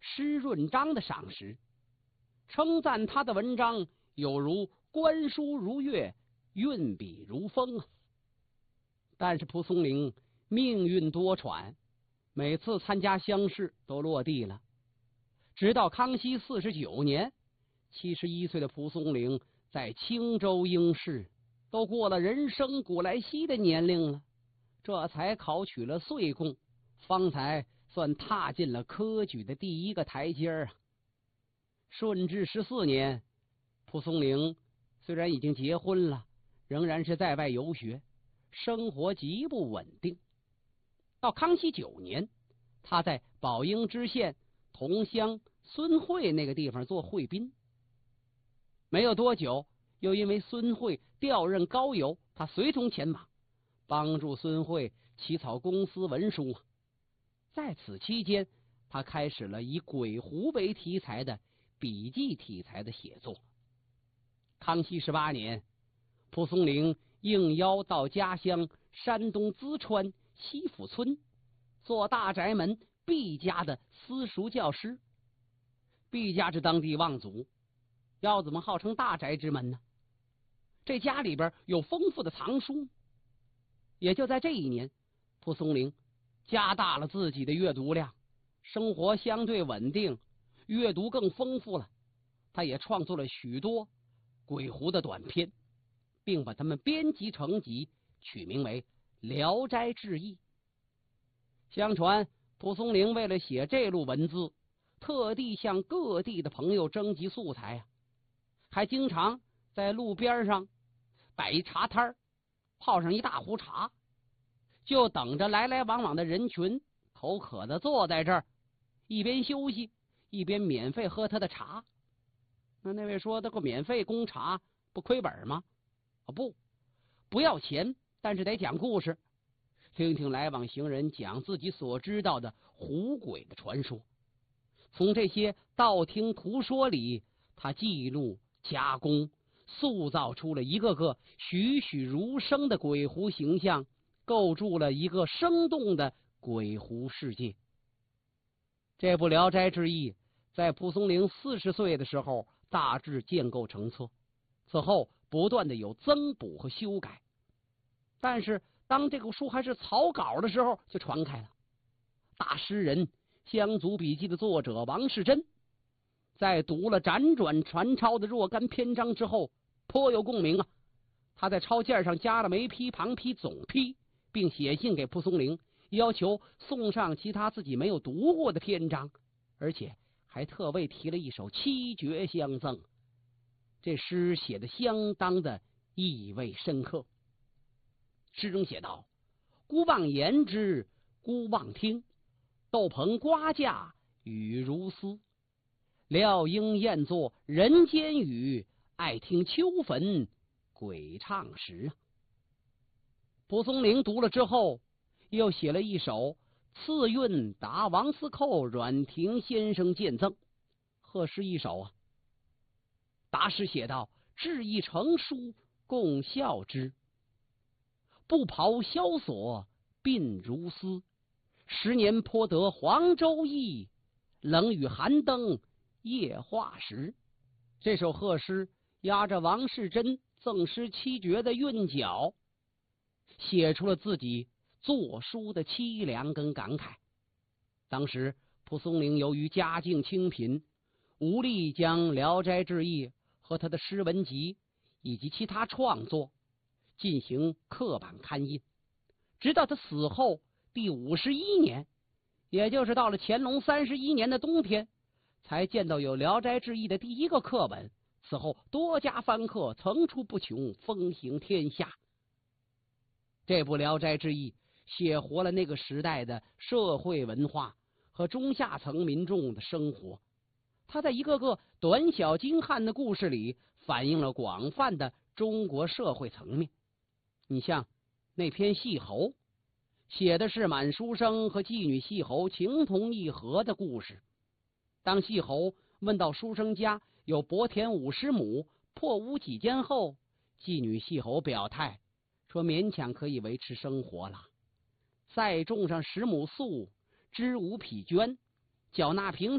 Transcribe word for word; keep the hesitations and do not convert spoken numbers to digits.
施润章的赏识，称赞他的文章有如观书如阅，运笔如风啊。但是蒲松龄命运多舛，每次参加乡试都落地了。直到康熙四十九年，七十一岁的蒲松龄在青州应试，都过了人生古来稀的年龄了，这才考取了岁贡，方才算踏进了科举的第一个台阶啊。顺治十四年，蒲松龄虽然已经结婚了，仍然是在外游学，生活极不稳定。到康熙九年，他在宝应知县同乡孙慧那个地方做会宾，没有多久，又因为孙慧调任高邮，他随同前马，帮助孙慧起草公司文书。在此期间，他开始了以鬼狐为题材的笔记题材的写作。康熙十八年，蒲松龄应邀到家乡山东淄川西府村做大宅门毕家的私塾教师。毕家是当地望族，要怎么号称大宅之门呢？这家里边有丰富的藏书。也就在这一年，蒲松龄加大了自己的阅读量，生活相对稳定，阅读更丰富了。他也创作了许多鬼狐的短篇，并把它们编辑成集，取名为《聊斋志异》。相传蒲松龄为了写这路文字，特地向各地的朋友征集素材啊，还经常在路边上摆一茶摊，泡上一大壶茶，就等着来来往往的人群口渴的坐在这儿，一边休息一边免费喝他的茶。那那位说，这个免费供茶不亏本吗？啊，不，不要钱，但是得讲故事，听听来往行人讲自己所知道的狐鬼的传说。从这些道听途说里，他记录加工，塑造出了一个个栩栩如生的鬼狐形象，构筑了一个生动的鬼狐世界。这部《聊斋志异》在蒲松龄四十岁的时候大致建构成册，此后不断的有增补和修改。但是当这个书还是草稿的时候，就传开了。大诗人乡族笔记的作者王世贞在读了辗转传抄的若干篇章之后颇有共鸣啊。他在抄件上加了眉批、旁批、总批，并写信给蒲松龄，要求送上其他自己没有读过的篇章，而且还特为提了一首七绝相赠。这诗写得相当的意味深刻。诗中写道：孤望言之，孤望听，豆棚瓜架雨如丝，料应验作人间语，爱听秋坟鬼唱时啊。蒲松龄读了之后，又写了一首次韵答王司寇阮廷先生见赠，贺诗一首啊。答诗写道：志异成书共笑之，不袍萧索鬓如丝，十年颇得黄州意，冷雨寒灯夜画时。这首贺诗压着王世贞赠诗七绝的韵脚，写出了自己作书的凄凉跟感慨。当时蒲松龄由于家境清贫，无力将《聊斋志异》和他的诗文集以及其他创作进行刻版刊印，直到他死后第五十一年，也就是到了乾隆三十一年的冬天，才见到有《聊斋志异》的第一个课本。此后多家翻刻，层出不穷，风行天下。这部《聊斋志异》写活了那个时代的社会文化和中下层民众的生活。它在一个个短小精悍的故事里反映了广泛的中国社会层面。你像那篇戏猴，写的是满书生和妓女戏猴情同意合的故事。当戏猴问到书生家有薄田五十亩，破屋几间后，妓女戏猴表态说勉强可以维持生活了。再种上十亩粟，织五匹绢，缴纳平